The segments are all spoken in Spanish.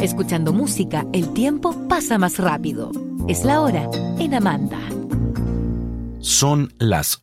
Escuchando música, el tiempo pasa más rápido. Es la hora en Amanda. Son las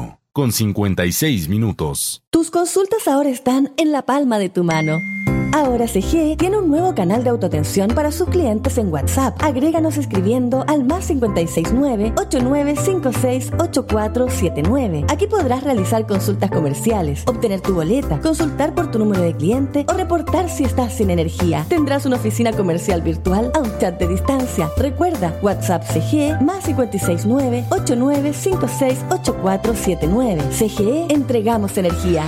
8:56. Tus consultas ahora están en la palma de tu mano. Ahora CGE tiene un nuevo canal de autoatención para sus clientes en WhatsApp. Agréganos escribiendo al +569 8956 8479. Aquí podrás realizar consultas comerciales, obtener tu boleta, consultar por tu número de cliente o reportar si estás sin energía. Tendrás una oficina comercial virtual a un chat de distancia. Recuerda, WhatsApp CGE +569 8956 8479. CGE, entregamos energía.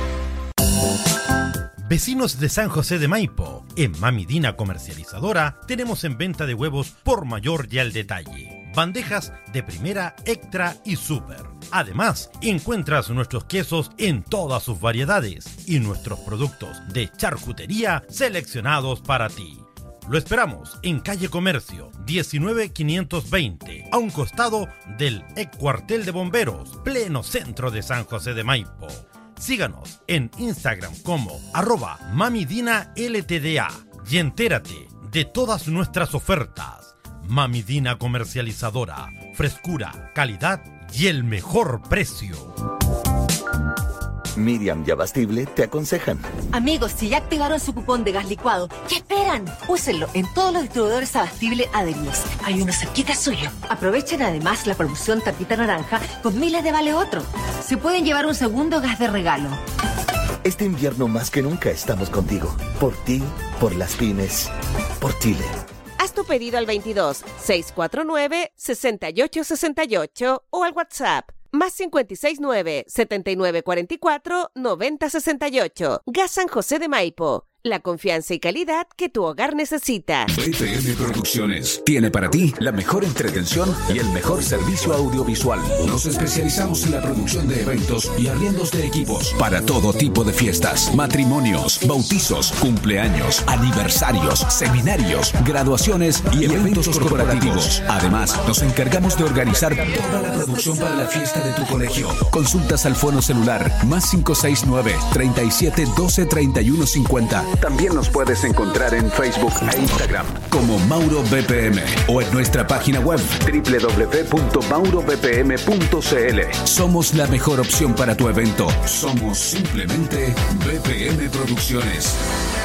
Vecinos de San José de Maipo, en Mami Dina Comercializadora tenemos en venta de huevos por mayor y al detalle. Bandejas de primera, extra y super. Además, encuentras nuestros quesos en todas sus variedades y nuestros productos de charcutería seleccionados para ti. Lo esperamos en calle Comercio 19520, a un costado del ex cuartel de bomberos, pleno centro de San José de Maipo. Síganos en Instagram como @mamidinaltda y entérate de todas nuestras ofertas. Mami Dina Comercializadora, frescura, calidad y el mejor precio. Miriam y Abastible te aconsejan. Amigos, si ya activaron su cupón de gas licuado, ¿qué esperan? Úsenlo en todos los distribuidores Abastible adheridos. Hay uno cerquita suyo. Aprovechen además la promoción Tapita Naranja con miles de vale otro. Se pueden llevar un segundo gas de regalo. Este invierno más que nunca estamos contigo. Por ti, por las pymes, por Chile. Haz tu pedido al 22 649 6868 o al WhatsApp +569 7944 9068. Gas San José de Maipo. La confianza y calidad que tu hogar necesita. BPM Producciones tiene para ti la mejor entretención y el mejor servicio audiovisual. Nos especializamos en la producción de eventos y arriendos de equipos para todo tipo de fiestas, matrimonios, bautizos, cumpleaños, aniversarios, seminarios, graduaciones y eventos corporativos. Además, nos encargamos de organizar toda la producción para la fiesta de tu colegio. Consultas al fono celular +569 37 12 31 50. También nos puedes encontrar en Facebook e Instagram como Mauro BPM o en nuestra página web www.maurobpm.cl. Somos la mejor opción para tu evento. Somos simplemente BPM Producciones.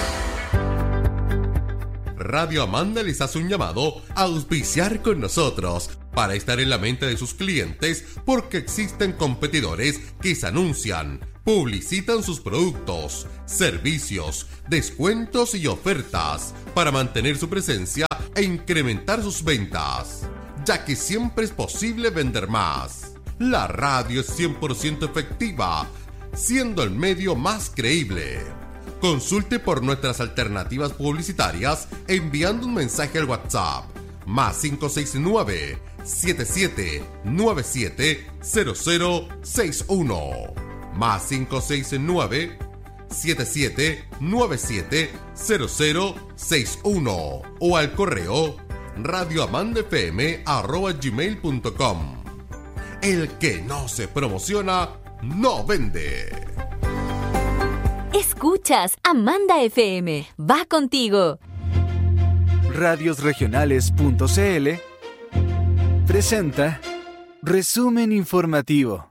Radio Amanda les hace un llamado a auspiciar con nosotros para estar en la mente de sus clientes, porque existen competidores que se anuncian, publicitan sus productos, servicios, descuentos y ofertas para mantener su presencia e incrementar sus ventas, ya que siempre es posible vender más. La radio es 100% efectiva, siendo el medio más creíble. Consulte por nuestras alternativas publicitarias enviando un mensaje al WhatsApp +569 7797 0061 +569 7797 0061 o al correo radioamandafm@gmail.com. El que no se promociona no vende. Escuchas Amanda FM. Va contigo. Radiosregionales.cl presenta Resumen Informativo.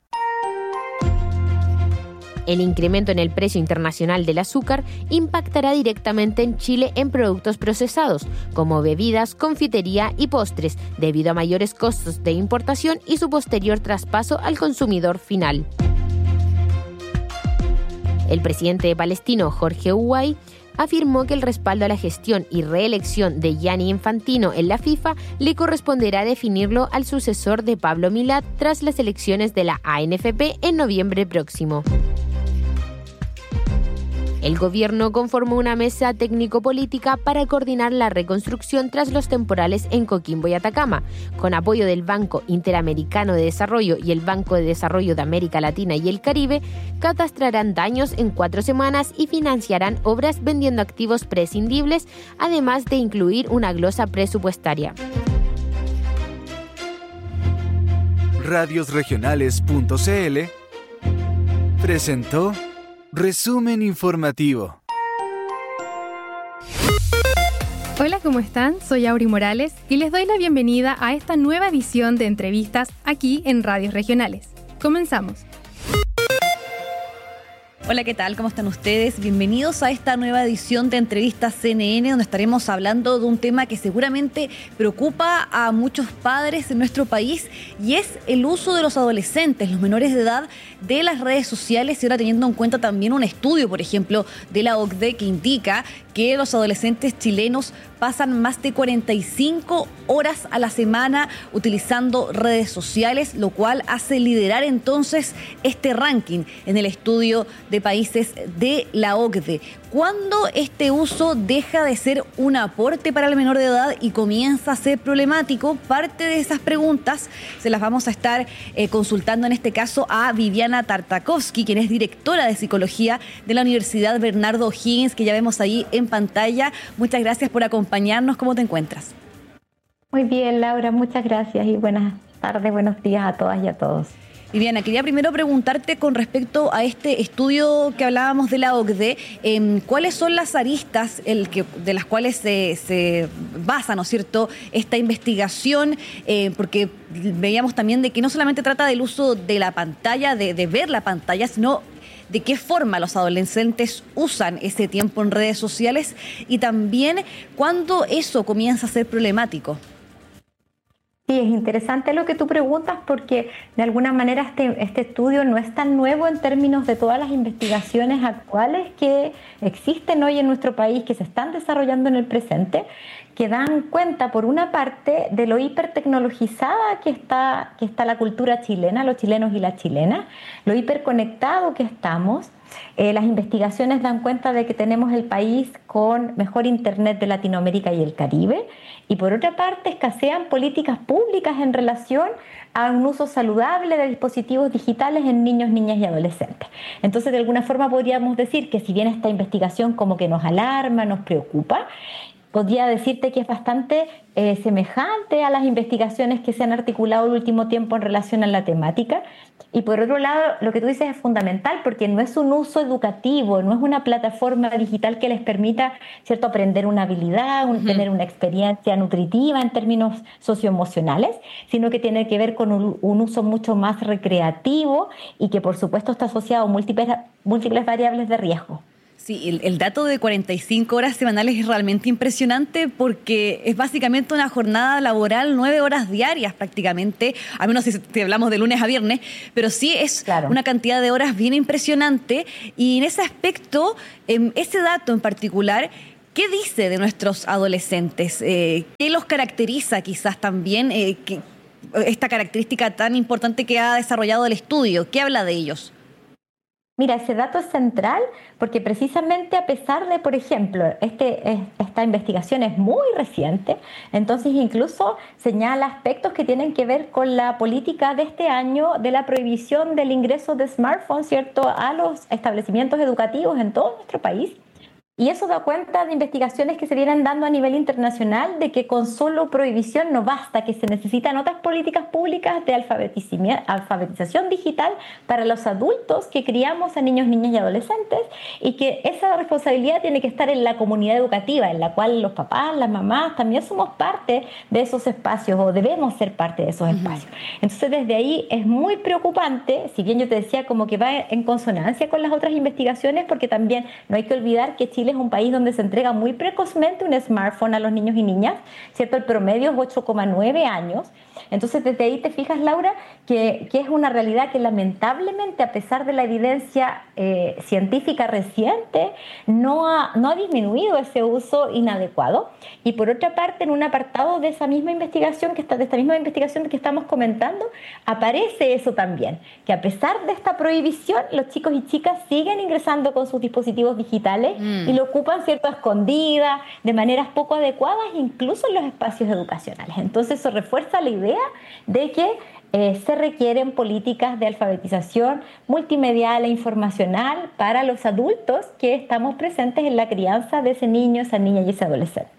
El incremento en el precio internacional del azúcar impactará directamente en Chile en productos procesados, como bebidas, confitería y postres, debido a mayores costos de importación y su posterior traspaso al consumidor final. El presidente palestino Jorge Uwai afirmó que el respaldo a la gestión y reelección de Gianni Infantino en la FIFA le corresponderá definirlo al sucesor de Pablo Milad tras las elecciones de la ANFP en noviembre próximo. El gobierno conformó una mesa técnico-política para coordinar la reconstrucción tras los temporales en Coquimbo y Atacama, con apoyo del Banco Interamericano de Desarrollo y el Banco de Desarrollo de América Latina y el Caribe. Catastrarán daños en 4 semanas y financiarán obras vendiendo activos prescindibles, además de incluir una glosa presupuestaria. Radiosregionales.cl presentó Resumen Informativo. Hola, ¿cómo están? Soy Auri Morales y les doy la bienvenida a esta nueva edición de entrevistas aquí en Radios Regionales. Comenzamos. Hola, ¿qué tal? ¿Cómo están ustedes? Bienvenidos a esta nueva edición de Entrevistas CNN, donde estaremos hablando de un tema que seguramente preocupa a muchos padres en nuestro país, y es el uso de los adolescentes, los menores de edad, de las redes sociales, y ahora teniendo en cuenta también un estudio, por ejemplo, de la OCDE que indica que los adolescentes chilenos pasan más de 45 horas a la semana utilizando redes sociales, lo cual hace liderar entonces este ranking en el estudio de países de la OCDE. ¿Cuándo este uso deja de ser un aporte para el menor de edad y comienza a ser problemático? Parte de esas preguntas se las vamos a estar consultando en este caso a Viviana Tartakovsky, quien es directora de psicología de la Universidad Bernardo O'Higgins, que ya vemos ahí en pantalla. Muchas gracias por acompañarnos. ¿Cómo te encuentras? Muy bien, Laura, muchas gracias y buenas tardes, buenos días a todas y a todos. Viviana, quería primero preguntarte con respecto a este estudio que hablábamos de la OCDE, ¿cuáles son las aristas de las cuales se basa, ¿no es cierto?, esta investigación? Porque veíamos también de que no solamente trata del uso de la pantalla, de ver la pantalla, sino de qué forma los adolescentes usan ese tiempo en redes sociales y también cuándo eso comienza a ser problemático. Sí, es interesante lo que tú preguntas porque de alguna manera este estudio no es tan nuevo en términos de todas las investigaciones actuales que existen hoy en nuestro país, que se están desarrollando en el presente, que dan cuenta, por una parte, de lo hipertecnologizada que está la cultura chilena, los chilenos y las chilenas, lo hiperconectado que estamos. Las investigaciones dan cuenta de que tenemos el país con mejor internet de Latinoamérica y el Caribe, y por otra parte escasean políticas públicas en relación a un uso saludable de dispositivos digitales en niños, niñas y adolescentes. Entonces, de alguna forma podríamos decir que si bien esta investigación como que nos alarma, nos preocupa, podría decirte que es bastante semejante a las investigaciones que se han articulado el último tiempo en relación a la temática. Y por otro lado, lo que tú dices es fundamental porque no es un uso educativo, no es una plataforma digital que les permita, ¿cierto?, aprender una habilidad, tener una experiencia nutritiva en términos socioemocionales, sino que tiene que ver con un uso mucho más recreativo y que por supuesto está asociado a múltiples variables de riesgo. Sí, el dato de 45 horas semanales es realmente impresionante porque es básicamente una jornada laboral, 9 horas diarias prácticamente, al menos si hablamos de lunes a viernes, pero sí es una cantidad de horas bien impresionante. Y en ese aspecto, ese dato en particular, ¿qué dice de nuestros adolescentes? ¿Qué los caracteriza quizás también? Esta característica tan importante que ha desarrollado el estudio, ¿qué habla de ellos? Mira, ese dato es central porque precisamente a pesar de, por ejemplo, esta investigación es muy reciente, entonces incluso señala aspectos que tienen que ver con la política de este año de la prohibición del ingreso de smartphones, ¿cierto?, a los establecimientos educativos en todo nuestro país. Y eso da cuenta de investigaciones que se vienen dando a nivel internacional de que con solo prohibición no basta, que se necesitan otras políticas públicas de alfabetización digital para los adultos que criamos a niños, niñas y adolescentes, y que esa responsabilidad tiene que estar en la comunidad educativa, en la cual los papás, las mamás también somos parte de esos espacios o debemos ser parte de esos espacios. Entonces desde ahí es muy preocupante, si bien yo te decía como que va en consonancia con las otras investigaciones, porque también no hay que olvidar que Chile es un país donde se entrega muy precozmente un smartphone a los niños y niñas, ¿cierto? El promedio es 8,9 años. Entonces, desde ahí te fijas, Laura, que es una realidad que lamentablemente, a pesar de la evidencia científica reciente, no ha disminuido ese uso inadecuado. Y por otra parte, en un apartado de esta misma investigación que estamos comentando, aparece eso también, que a pesar de esta prohibición, los chicos y chicas siguen ingresando con sus dispositivos digitales y lo ocupan, ¿cierto?, a escondidas, de maneras poco adecuadas, incluso en los espacios educacionales. Entonces, eso refuerza la idea de que se requieren políticas de alfabetización multimedial e informacional para los adultos que estamos presentes en la crianza de ese niño, esa niña y ese adolescente.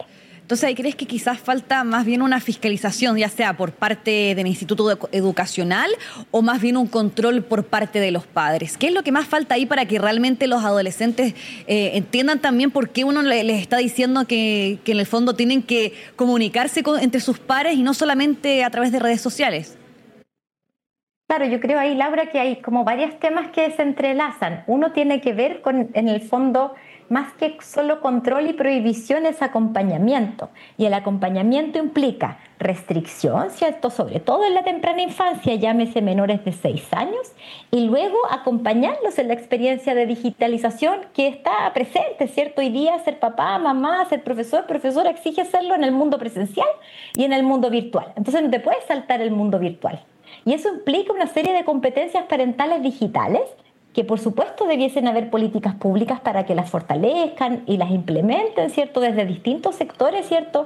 Entonces, ¿ahí crees que quizás falta más bien una fiscalización, ya sea por parte del Instituto Educacional o más bien un control por parte de los padres? ¿Qué es lo que más falta ahí para que realmente los adolescentes entiendan también por qué uno les está diciendo que en el fondo tienen que comunicarse entre sus pares y no solamente a través de redes sociales? Claro, yo creo ahí, Laura, que hay como varios temas que se entrelazan. Uno tiene que ver con, en el fondo, más que solo control y prohibición, es acompañamiento. Y el acompañamiento implica restricción, ¿cierto? Sobre todo en la temprana infancia, llámese menores de 6 años, y luego acompañarlos en la experiencia de digitalización que está presente, ¿cierto? Hoy día ser papá, mamá, ser profesor, profesora exige serlo en el mundo presencial y en el mundo virtual. Entonces no te puedes saltar el mundo virtual. Y eso implica una serie de competencias parentales digitales que por supuesto debiesen haber políticas públicas para que las fortalezcan y las implementen, ¿cierto? Desde distintos sectores, ¿cierto?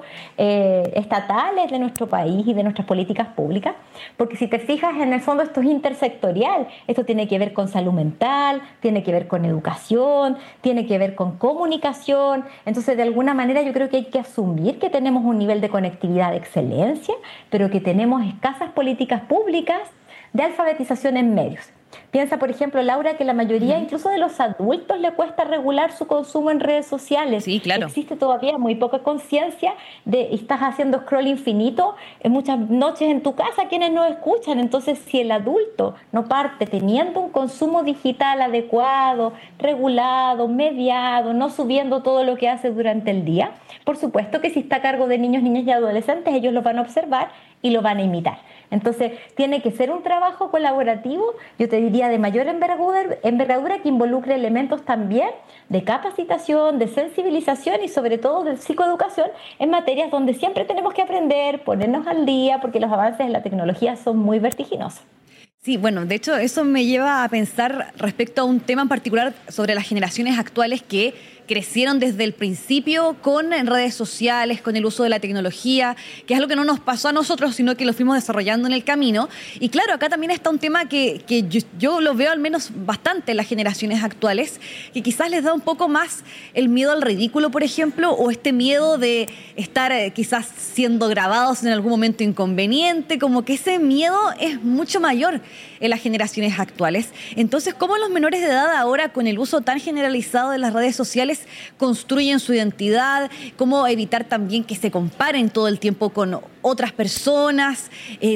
Estatales de nuestro país y de nuestras políticas públicas, porque si te fijas, en el fondo esto es intersectorial, esto tiene que ver con salud mental, tiene que ver con educación, tiene que ver con comunicación. Entonces, de alguna manera yo creo que hay que asumir que tenemos un nivel de conectividad de excelencia, pero que tenemos escasas políticas públicas de alfabetización en medios. Piensa, por ejemplo, Laura, que la mayoría incluso de los adultos le cuesta regular su consumo en redes sociales. Sí, claro. Existe todavía muy poca conciencia y estás haciendo scroll infinito en muchas noches en tu casa, quienes no escuchan. Entonces, si el adulto no parte teniendo un consumo digital adecuado, regulado, mediado, no subiendo todo lo que hace durante el día, por supuesto que si está a cargo de niños, niñas y adolescentes, ellos lo van a observar y lo van a imitar. Entonces, tiene que ser un trabajo colaborativo, yo te diría de mayor envergadura que involucre elementos también de capacitación, de sensibilización y sobre todo de psicoeducación en materias donde siempre tenemos que aprender, ponernos al día, porque los avances en la tecnología son muy vertiginosos. Sí, bueno, de hecho eso me lleva a pensar respecto a un tema en particular sobre las generaciones actuales que crecieron desde el principio con redes sociales, con el uso de la tecnología, que es algo que no nos pasó a nosotros, sino que lo fuimos desarrollando en el camino. Y claro, acá también está un tema que yo lo veo al menos bastante en las generaciones actuales, que quizás les da un poco más el miedo al ridículo, por ejemplo, o este miedo de estar quizás siendo grabados en algún momento inconveniente, como que ese miedo es mucho mayor en las generaciones actuales. Entonces, ¿cómo los menores de edad ahora, con el uso tan generalizado de las redes sociales, construyen su identidad? ¿Cómo evitar también que se comparen todo el tiempo con otras personas?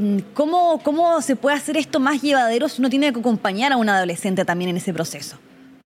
¿Cómo se puede hacer esto más llevadero si uno tiene que acompañar a un adolescente también en ese proceso?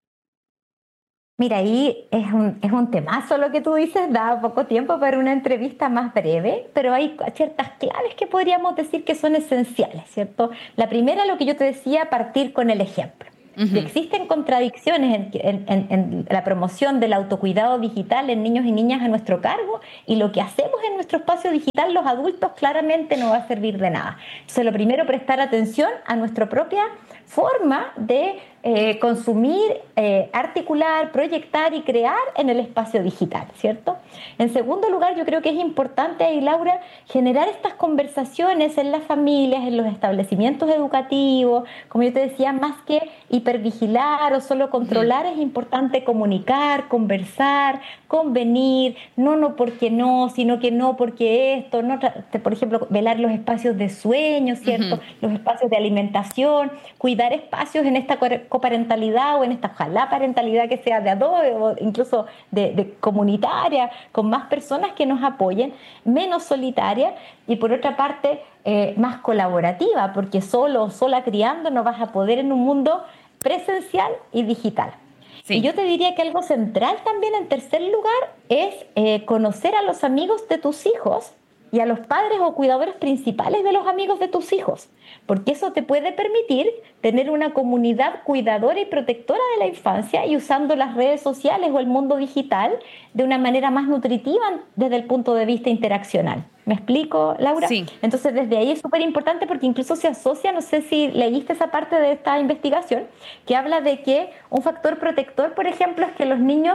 Mira, ahí es un temazo lo que tú dices, da poco tiempo para una entrevista más breve, pero hay ciertas claves que podríamos decir que son esenciales, ¿cierto? La primera, lo que yo te decía, partir con el ejemplo. Uh-huh. Existen contradicciones en la promoción del autocuidado digital en niños y niñas a nuestro cargo, y lo que hacemos en nuestro espacio digital los adultos claramente no va a servir de nada. Entonces, lo primero, prestar atención a nuestra propia forma de consumir, articular, proyectar y crear en el espacio digital, ¿cierto? En segundo lugar, yo creo que es importante ahí, Laura, generar estas conversaciones en las familias, en los establecimientos educativos. Como yo te decía, más que hipervigilar o solo controlar, es importante comunicar, conversar, convenir, no porque no, sino que no porque esto, no, por ejemplo, velar los espacios de sueño, ¿cierto? Los espacios de alimentación, cuidar espacios en esta coparentalidad o en esta ojalá parentalidad que sea de a dos o incluso de comunitaria, con más personas que nos apoyen, menos solitaria y por otra parte más colaborativa, porque solo o sola criando no vas a poder en un mundo presencial y digital. Sí. Y yo te diría que algo central también, en tercer lugar, es conocer a los amigos de tus hijos y a los padres o cuidadores principales de los amigos de tus hijos, porque eso te puede permitir tener una comunidad cuidadora y protectora de la infancia y usando las redes sociales o el mundo digital de una manera más nutritiva desde el punto de vista interaccional. ¿Me explico, Laura? Sí. Entonces, desde ahí es súper importante porque incluso se asocia, no sé si leíste esa parte de esta investigación, que habla de que un factor protector, por ejemplo, es que los niños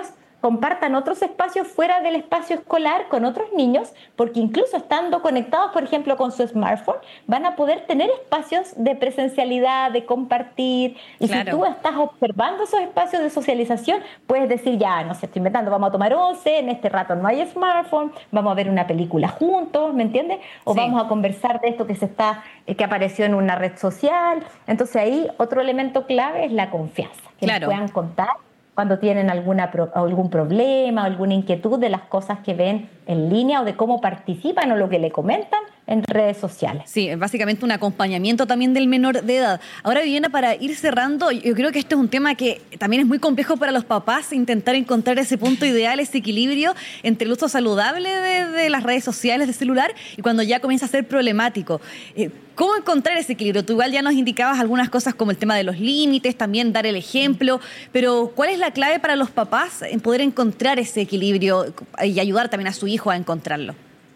compartan otros espacios fuera del espacio escolar con otros niños, porque incluso estando conectados, por ejemplo, con su smartphone, van a poder tener espacios de presencialidad, de compartir. Y si tú estás observando esos espacios de socialización, puedes decir, ya, no sé, estoy inventando, vamos a tomar once, en este rato no hay smartphone, vamos a ver una película juntos, ¿me entiendes? O vamos a conversar de esto que apareció en una red social. Entonces ahí otro elemento clave es la confianza, que les puedan contar cuando tienen algún problema o alguna inquietud de las cosas que ven en línea o de cómo participan o lo que le comentan en redes sociales. Sí, básicamente un acompañamiento también del menor de edad. Ahora, Viviana, para ir cerrando, yo creo que este es un tema que también es muy complejo para los papás, intentar encontrar ese punto ideal, ese equilibrio entre el uso saludable de las redes sociales, de celular, y cuando ya comienza a ser problemático. ¿Cómo encontrar ese equilibrio? Tú igual ya nos indicabas algunas cosas como el tema de los límites, también dar el ejemplo, pero ¿cuál es la clave para los papás en poder encontrar ese equilibrio y ayudar también a su hijo a encontrarlo?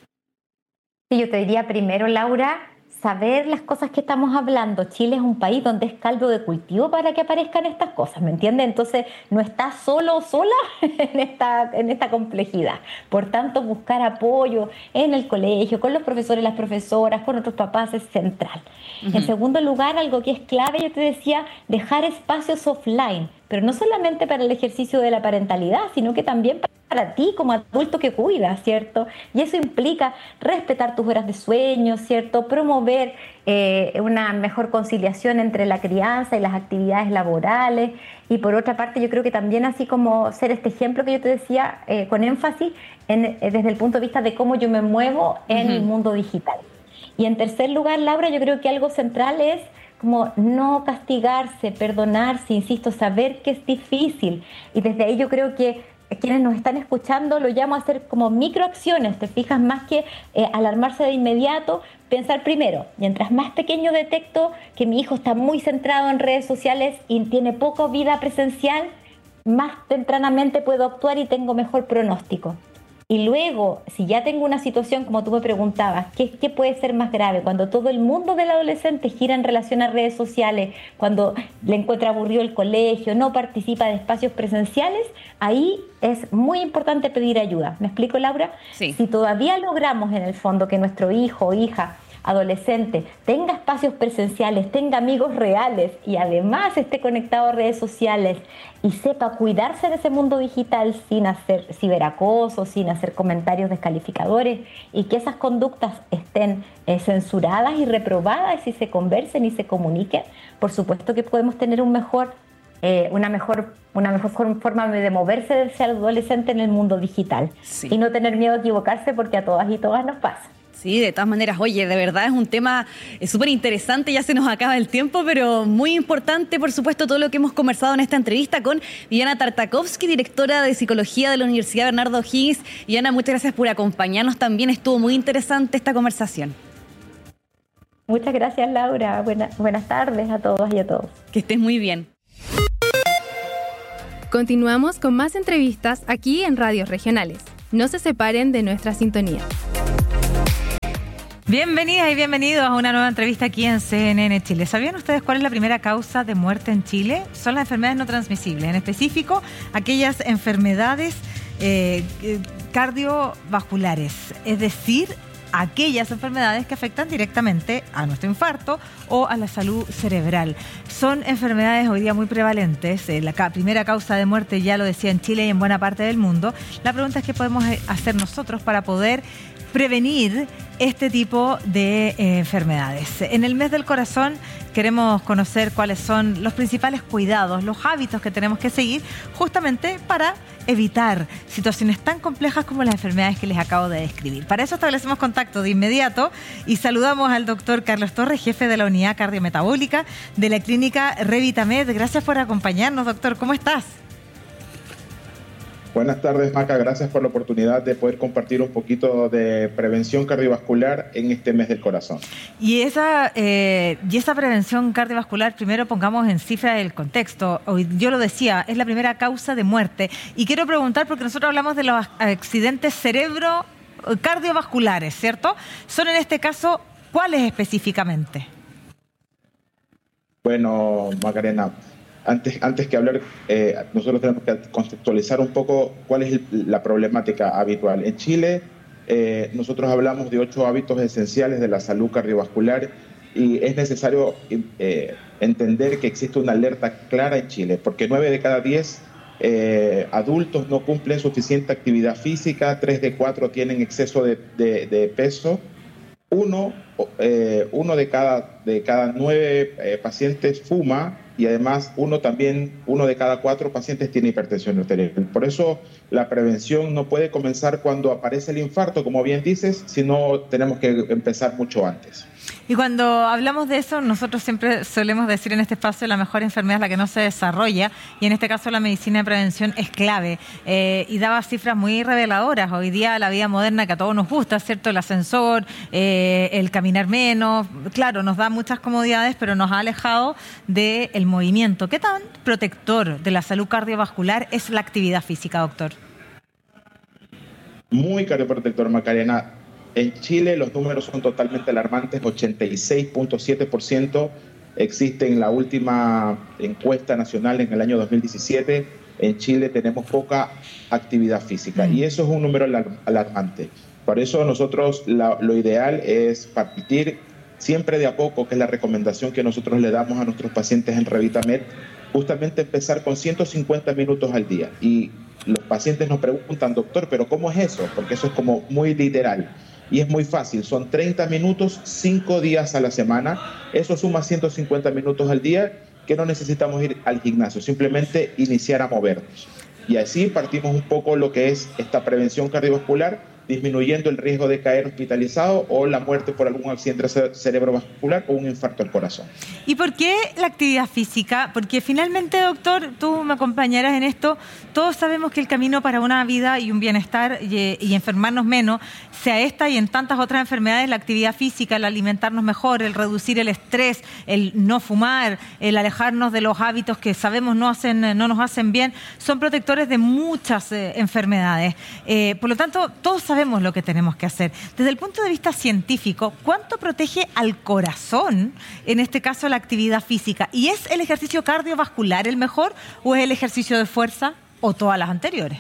Sí, yo te diría primero, Laura, saber las cosas que estamos hablando. Chile es un país donde es caldo de cultivo para que aparezcan estas cosas, ¿me entiendes? Entonces no estás solo o sola en esta complejidad. Por tanto, buscar apoyo en el colegio, con los profesores, las profesoras, con otros papás es central. En segundo lugar, algo que es clave, yo te decía, dejar espacios offline, pero no solamente para el ejercicio de la parentalidad, sino que también para ti como adulto que cuidas, ¿cierto? Y eso implica respetar tus horas de sueño, ¿cierto? Promover una mejor conciliación entre la crianza y las actividades laborales. Y por otra parte, yo creo que también así como ser este ejemplo que yo te decía, con énfasis desde el punto de vista de cómo yo me muevo en el mundo digital. Y en tercer lugar, Laura, yo creo que algo central es como no castigarse, perdonarse, insisto, saber que es difícil. Y desde ahí yo creo que quienes nos están escuchando lo llamo a hacer como microacciones, te fijas, más que alarmarse de inmediato, pensar primero, mientras más pequeño detecto que mi hijo está muy centrado en redes sociales y tiene poca vida presencial, más tempranamente puedo actuar y tengo mejor pronóstico. Y luego, si ya tengo una situación, como tú me preguntabas, ¿qué puede ser más grave? Cuando todo el mundo del adolescente gira en relación a redes sociales, cuando le encuentra aburrido el colegio, no participa de espacios presenciales, ahí es muy importante pedir ayuda. ¿Me explico, Laura? Sí. Si todavía logramos en el fondo que nuestro hijo o hija adolescente tenga espacios presenciales, tenga amigos reales y además esté conectado a redes sociales y sepa cuidarse de ese mundo digital sin hacer ciberacoso, sin hacer comentarios descalificadores y que esas conductas estén censuradas y reprobadas y se conversen y se comuniquen, por supuesto que podemos tener una mejor forma de moverse de ese adolescente en el mundo digital y no tener miedo a equivocarse porque a todas y todas nos pasa. Sí, de todas maneras, oye, de verdad es un tema súper interesante, ya se nos acaba el tiempo, pero muy importante, por supuesto, todo lo que hemos conversado en esta entrevista con Viviana Tartakovsky, directora de Psicología de la Universidad Bernardo O'Higgins. Viviana, muchas gracias por acompañarnos también, estuvo muy interesante esta conversación. Muchas gracias, Laura. Buenas tardes a todos y a todos. Que estés muy bien. Continuamos con más entrevistas aquí en Radios Regionales. No se separen de nuestra sintonía. Bienvenidas y bienvenidos a una nueva entrevista aquí en CNN Chile. ¿Sabían ustedes cuál es la primera causa de muerte en Chile? Son las enfermedades no transmisibles, en específico aquellas enfermedades cardiovasculares, es decir, aquellas enfermedades que afectan directamente a nuestro infarto o a la salud cerebral. Son enfermedades hoy día muy prevalentes. La primera causa de muerte, ya lo decía, en Chile y en buena parte del mundo. La pregunta es qué podemos hacer nosotros para poder prevenir este tipo de enfermedades. En el mes del corazón queremos conocer cuáles son los principales cuidados, los hábitos que tenemos que seguir justamente para evitar situaciones tan complejas como las enfermedades que les acabo de describir. Para eso establecemos contacto de inmediato y saludamos al doctor Carlos Torres, jefe de la unidad cardiometabólica de la clínica Revitamed. Gracias por acompañarnos, doctor. ¿Cómo estás? Buenas tardes, Maca. Gracias por la oportunidad de poder compartir un poquito de prevención cardiovascular en este mes del corazón. Y esa prevención cardiovascular, primero pongamos en cifra el contexto. Yo lo decía, es la primera causa de muerte. Y quiero preguntar, porque nosotros hablamos de los accidentes cerebro-cardiovasculares, ¿cierto? Son en este caso, ¿cuáles específicamente? Bueno, Macarena, antes que hablar, nosotros tenemos que contextualizar un poco cuál es la problemática habitual. En Chile, nosotros hablamos de 8 hábitos esenciales de la salud cardiovascular y es necesario entender que existe una alerta clara en Chile, porque 9 de cada 10 adultos no cumplen suficiente actividad física, 3 de 4 tienen exceso de peso, uno de cada 9 pacientes fuma, y además uno de cada 4 pacientes tiene hipertensión arterial. Por eso la prevención no puede comenzar cuando aparece el infarto, como bien dices, sino tenemos que empezar mucho antes. Y cuando hablamos de eso, nosotros siempre solemos decir en este espacio la mejor enfermedad es la que no se desarrolla, y en este caso la medicina de prevención es clave. Y daba cifras muy reveladoras. Hoy día la vida moderna que a todos nos gusta, ¿cierto? El ascensor, el caminar menos, claro, nos da muchas comodidades, pero nos ha alejado del movimiento. ¿Qué tan protector de la salud cardiovascular es la actividad física, doctor? Muy cardioprotector, Macarena. En Chile los números son totalmente alarmantes, 86.7% existe en la última encuesta nacional en el año 2017. En Chile tenemos poca actividad física y eso es un número alarmante. Por eso nosotros lo ideal es partir siempre de a poco, que es la recomendación que nosotros le damos a nuestros pacientes en Revitamed, justamente empezar con 150 minutos al día. Y los pacientes nos preguntan, doctor, ¿pero cómo es eso? Porque eso es como muy literal. Y es muy fácil, son 30 minutos, 5 días a la semana. Eso suma 150 minutos al día, que no necesitamos ir al gimnasio, simplemente iniciar a movernos. Y así partimos un poco lo que es esta prevención cardiovascular, disminuyendo el riesgo de caer hospitalizado o la muerte por algún accidente cerebrovascular o un infarto al corazón. ¿Y por qué la actividad física? Porque finalmente, doctor, tú me acompañarás en esto, todos sabemos que el camino para una vida y un bienestar y enfermarnos menos, sea esta y en tantas otras enfermedades, la actividad física, el alimentarnos mejor, el reducir el estrés, el no fumar, el alejarnos de los hábitos que sabemos no nos hacen bien, son protectores de muchas enfermedades. Por lo tanto, todos sabemos lo que tenemos que hacer. Desde el punto de vista científico, ¿cuánto protege al corazón, en este caso la actividad física? ¿Y es el ejercicio cardiovascular el mejor o es el ejercicio de fuerza o todas las anteriores?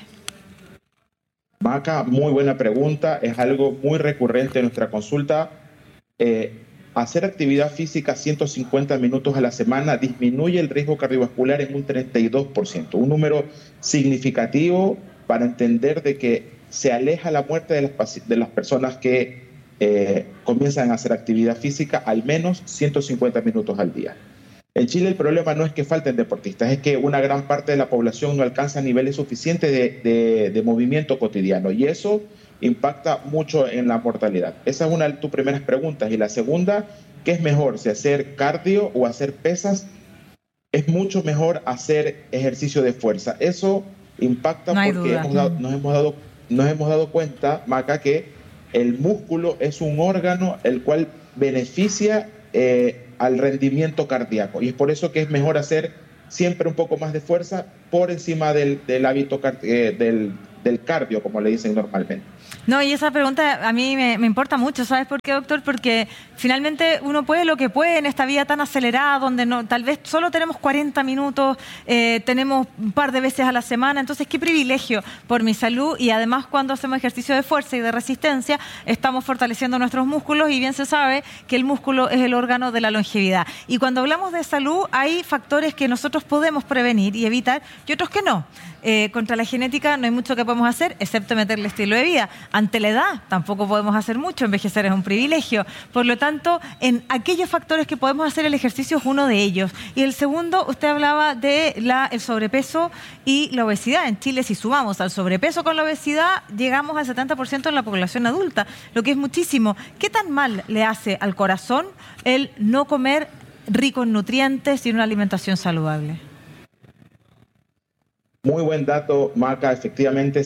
Maca, muy buena pregunta. Es algo muy recurrente en nuestra consulta. Hacer actividad física 150 minutos a la semana disminuye el riesgo cardiovascular en un 32%, un número significativo para entender de que se aleja la muerte de las personas que comienzan a hacer actividad física al menos 150 minutos al día. En Chile el problema no es que falten deportistas, es que una gran parte de la población no alcanza niveles suficientes de movimiento cotidiano y eso impacta mucho en la mortalidad. Esa es una de tus primeras preguntas. Y la segunda, ¿qué es mejor, si hacer cardio o hacer pesas? Es mucho mejor hacer ejercicio de fuerza. Eso impacta porque nos hemos dado cuenta, Maca, que el músculo es un órgano el cual beneficia al rendimiento cardíaco. Y es por eso que es mejor hacer siempre un poco más de fuerza por encima del hábito del cardio, como le dicen normalmente. No, y esa pregunta a mí me importa mucho, ¿sabes por qué, doctor? Porque finalmente uno puede lo que puede en esta vida tan acelerada, donde tal vez solo tenemos 40 minutos, tenemos un par de veces a la semana, entonces qué privilegio por mi salud, y además cuando hacemos ejercicio de fuerza y de resistencia, estamos fortaleciendo nuestros músculos, y bien se sabe que el músculo es el órgano de la longevidad. Y cuando hablamos de salud, hay factores que nosotros podemos prevenir y evitar, y otros que no. Contra la genética no hay mucho que podemos hacer, excepto meterle estilo de vida. Ante la edad tampoco podemos hacer mucho, envejecer es un privilegio. Por lo tanto, en aquellos factores que podemos hacer, el ejercicio es uno de ellos. Y el segundo, usted hablaba de el sobrepeso y la obesidad. En Chile, si sumamos al sobrepeso con la obesidad, llegamos al 70% en la población adulta, lo que es muchísimo. ¿Qué tan mal le hace al corazón el no comer rico en nutrientes y una alimentación saludable? Muy buen dato, Maca. Efectivamente,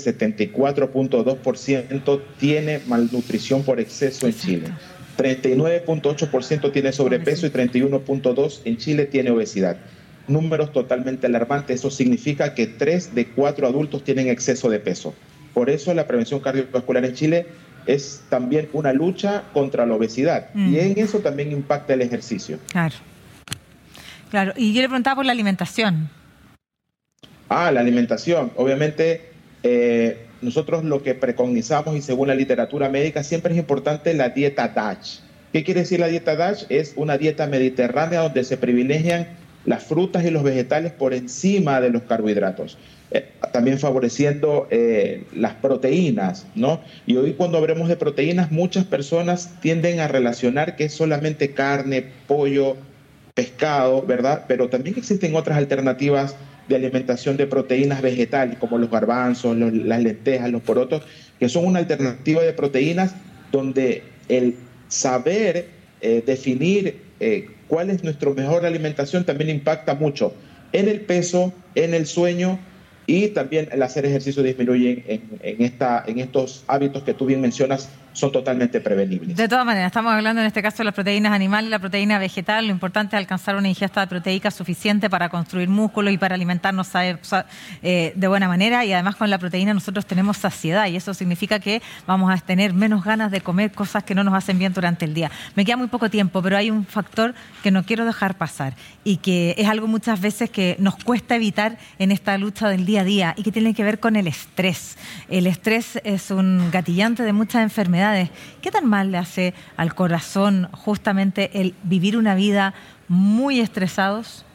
74.2% tiene malnutrición por exceso en Chile. 39.8% tiene sobrepeso y 31.2% en Chile tiene obesidad. Números totalmente alarmantes. Eso significa que 3 de 4 adultos tienen exceso de peso. Por eso la prevención cardiovascular en Chile es también una lucha contra la obesidad. Y en eso también impacta el ejercicio. Claro. Claro, y yo le preguntaba por la alimentación. La alimentación. Obviamente, nosotros lo que preconizamos y según la literatura médica, siempre es importante la dieta DASH. ¿Qué quiere decir la dieta DASH? Es una dieta mediterránea donde se privilegian las frutas y los vegetales por encima de los carbohidratos. También favoreciendo las proteínas, ¿no? Y hoy cuando hablamos de proteínas, muchas personas tienden a relacionar que es solamente carne, pollo, pescado, ¿verdad? Pero también existen otras alternativas de alimentación de proteínas vegetales, como los garbanzos, las lentejas, los porotos, que son una alternativa de proteínas donde el saber definir cuál es nuestra mejor alimentación también impacta mucho en el peso, en el sueño, y también el hacer ejercicio disminuye en estos hábitos que tú bien mencionas, son totalmente prevenibles. De todas maneras, estamos hablando en este caso de las proteínas animales y la proteína vegetal. Lo importante es alcanzar una ingesta proteica suficiente para construir músculo y para alimentarnos de buena manera, y además con la proteína nosotros tenemos saciedad y eso significa que vamos a tener menos ganas de comer cosas que no nos hacen bien durante el día. Me queda muy poco tiempo, pero hay un factor que no quiero dejar pasar y que es algo muchas veces que nos cuesta evitar en esta lucha del día a día y que tiene que ver con el estrés. El estrés es un gatillante de muchas enfermedades. ¿Qué tan mal le hace al corazón justamente el vivir una vida muy estresados?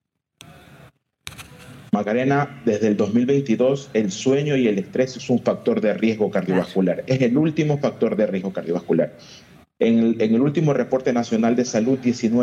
Macarena, desde el 2022 el sueño y el estrés es un factor de riesgo cardiovascular. Es el último factor de riesgo cardiovascular. En el último reporte nacional de salud,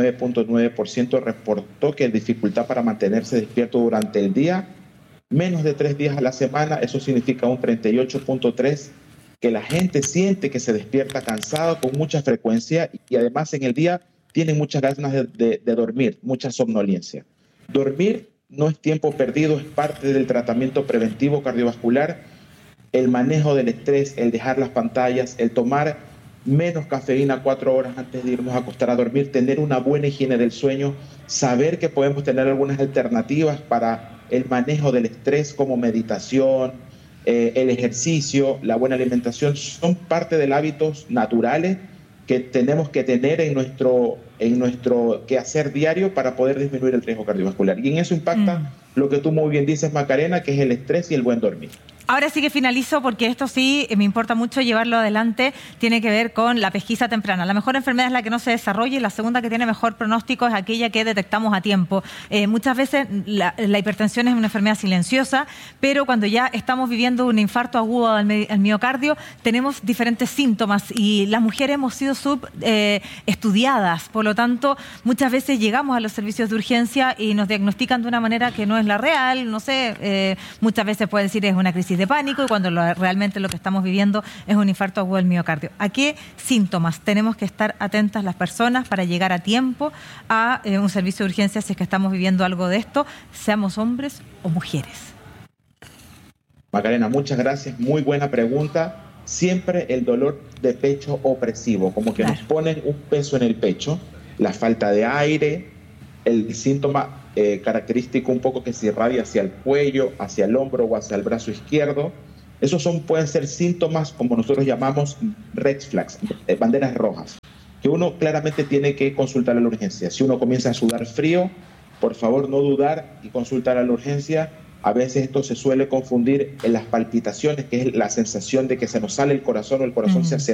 19.9% reportó que dificultad para mantenerse despierto durante el día, menos de 3 días a la semana. Eso significa un 38.3%. Que la gente siente que se despierta cansado con mucha frecuencia y además en el día tienen muchas ganas de dormir, mucha somnolencia. Dormir no es tiempo perdido, es parte del tratamiento preventivo cardiovascular. El manejo del estrés, el dejar las pantallas, el tomar menos cafeína 4 horas antes de irnos a acostar a dormir, tener una buena higiene del sueño, saber que podemos tener algunas alternativas para el manejo del estrés como meditación, el ejercicio, la buena alimentación, son parte de los hábitos naturales que tenemos que tener en nuestro quehacer diario para poder disminuir el riesgo cardiovascular. Y en eso impacta lo que tú muy bien dices, Macarena, que es el estrés y el buen dormir. Ahora sí que finalizo porque esto sí me importa mucho llevarlo adelante, tiene que ver con la pesquisa temprana. La mejor enfermedad es la que no se desarrolla y la segunda que tiene mejor pronóstico es aquella que detectamos a tiempo. Muchas veces la hipertensión es una enfermedad silenciosa, pero cuando ya estamos viviendo un infarto agudo al miocardio tenemos diferentes síntomas y las mujeres hemos sido estudiadas, por lo tanto muchas veces llegamos a los servicios de urgencia y nos diagnostican de una manera que no es la real, no sé, muchas veces pueden decir es una crisis de pánico y cuando realmente lo que estamos viviendo es un infarto agudo del miocardio. ¿A qué síntomas tenemos que estar atentas las personas para llegar a tiempo a un servicio de urgencia si es que estamos viviendo algo de esto, seamos hombres o mujeres? Macarena, muchas gracias, muy buena pregunta. Siempre el dolor de pecho opresivo, como que nos ponen un peso en el pecho, la falta de aire, el síntoma característico un poco que se irradia hacia el cuello, hacia el hombro o hacia el brazo izquierdo. Esos pueden ser síntomas como nosotros llamamos red flags, banderas rojas, que uno claramente tiene que consultar a la urgencia. Si uno comienza a sudar frío, por favor no dudar y consultar a la urgencia. A veces esto se suele confundir en las palpitaciones, que es la sensación de que se nos sale el corazón o el corazón se acelera.